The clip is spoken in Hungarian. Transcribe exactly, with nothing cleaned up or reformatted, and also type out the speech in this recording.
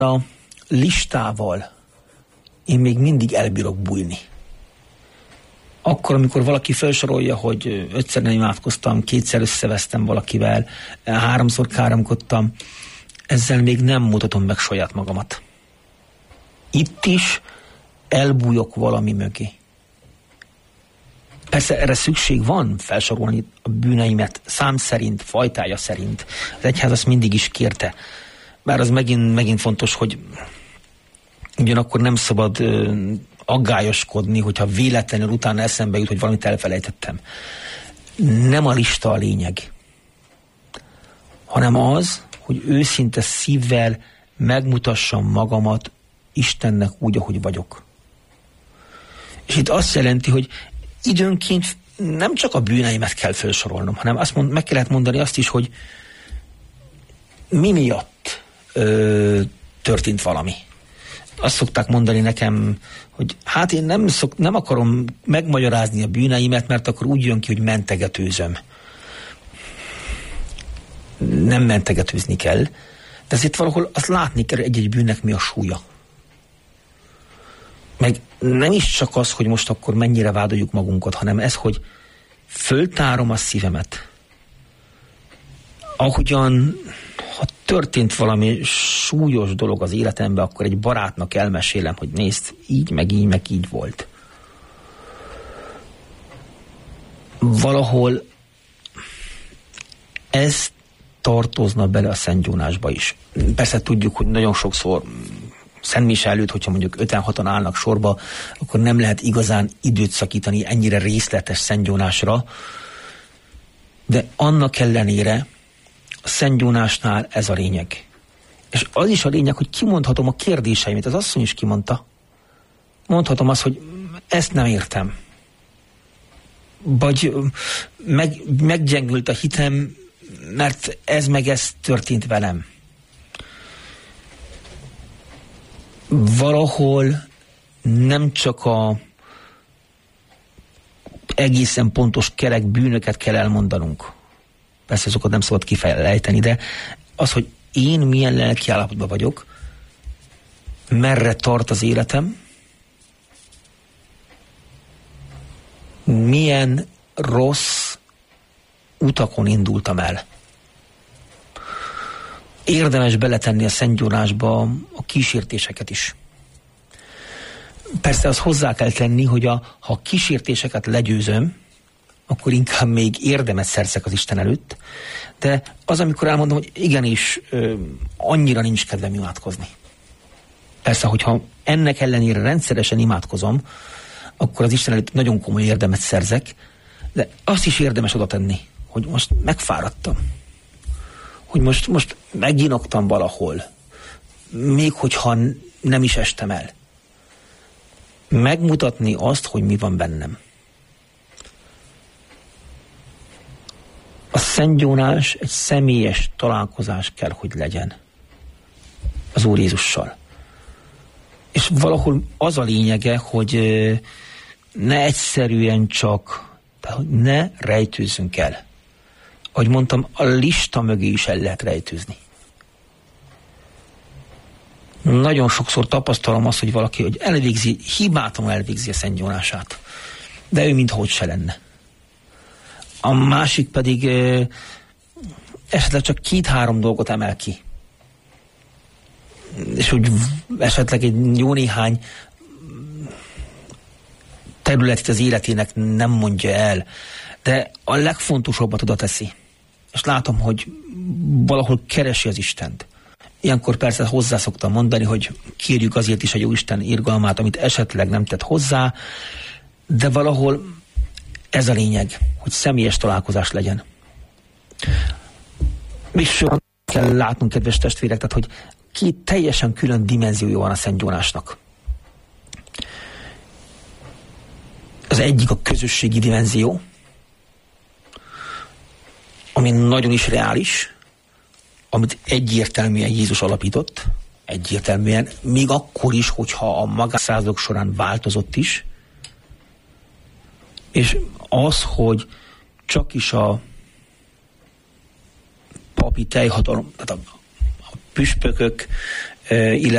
A listával én még mindig elbírok bújni. Akkor, amikor valaki felsorolja, hogy ötszer nem imádkoztam, kétszer összevesztem valakivel, háromszor káromkodtam, ezzel még nem mutatom meg saját magamat. Itt is elbújok valami mögé. Persze erre szükség van felsorolni a bűneimet szám szerint, fajtája szerint. Az egyház azt mindig is kérte. Bár az megint, megint fontos, hogy ugyanakkor nem szabad ö, aggályoskodni, hogyha véletlenül utána eszembe jut, hogy valamit elfelejtettem. Nem a lista a lényeg, hanem az, hogy őszinte szívvel megmutassam magamat Istennek úgy, ahogy vagyok. És itt azt jelenti, hogy időnként nem csak a bűneimet kell felsorolnom, hanem azt mond, meg kellett mondani azt is, hogy mi miatt ö, történt valami. Azt szokták mondani nekem, hogy hát én nem, szok, nem akarom megmagyarázni a bűneimet, mert akkor úgy jön ki, hogy mentegetőzöm. Nem mentegetőzni kell, de azért valahol azt látni kell, egy-egy bűnnek mi a súlya. Meg nem is csak az, hogy most akkor mennyire vádoljuk magunkat, hanem ez, hogy föltárom a szívemet. Ahogyan, ha történt valami súlyos dolog az életemben, akkor egy barátnak elmesélem, hogy nézd, így, meg így, meg így volt. Valahol ez tartozna bele a szentgyónásba is. Persze tudjuk, hogy nagyon sokszor szentmise előtt, hogyha mondjuk öten-hatan állnak sorba, akkor nem lehet igazán időt szakítani ennyire részletes szentgyónásra, de annak ellenére a szentgyónásnál ez a lényeg. És az is a lényeg, hogy kimondhatom a kérdéseimet. Az asszony is kimondta. Mondhatom azt, hogy ezt nem értem. Vagy meg, meggyengült a hitem, mert ez meg ez történt velem. Valahol nem csak a egészen pontos kerek bűnöket kell elmondanunk. Persze azokat nem szabad kifejlejteni, de az, hogy én milyen lelki állapotban vagyok, merre tart az életem, milyen rossz utakon indultam el. Érdemes beletenni a szentgyónásba a kísértéseket is. Persze azt hozzá kell tenni, hogy a, ha a kísértéseket legyőzöm, akkor inkább még érdemet szerzek az Isten előtt, de az, amikor elmondom, hogy igenis ö, annyira nincs kedvem imádkozni. Persze, hogyha ennek ellenére rendszeresen imádkozom, akkor az Isten előtt nagyon komoly érdemet szerzek, de azt is érdemes oda tenni, hogy most megfáradtam. Hogy most, most meginoktam valahol, még hogyha nem is estem el. Megmutatni azt, hogy mi van bennem. A szentgyónás egy személyes találkozás kell, hogy legyen az Úr Jézussal. És valahol az a lényege, hogy ne egyszerűen csak, tehát ne rejtőzzünk el. Ahogy mondtam, a lista mögé is el lehet rejtőzni. Nagyon sokszor tapasztalom azt, hogy valaki, hogy elvégzi, hibátlanul elvégzi a szentgyónását. De ő minthogy se lenne. A másik pedig e, esetleg csak két-három dolgot emel ki. És úgy esetleg egy jó néhány területét az életének nem mondja el, de a legfontosabbat oda teszi. És látom, hogy valahol keresi az Istent. Ilyenkor persze hozzá szoktam mondani, hogy kérjük azért is a Jóisten irgalmát, amit esetleg nem tett hozzá, de valahol ez a lényeg, hogy személyes találkozás legyen. És kell látnunk, kedves testvérek, tehát, hogy két teljesen külön dimenziója van a szentgyónásnak. Az egyik a közösségi dimenzió, ami nagyon is reális, amit egyértelműen Jézus alapított, egyértelműen, még akkor is, hogyha a magánszázadok során változott is, és az, hogy csak is a papi teljhatalom, tehát a, a püspökök, illetve